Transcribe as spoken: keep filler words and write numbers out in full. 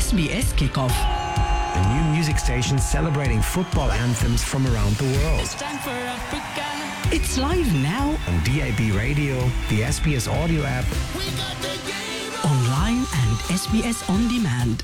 S B S Kickoff. A new music station celebrating football anthems from around the world. It's time for Africa. It's live now On D A B Radio, the S B S audio app, We got the game. online and S B S On Demand.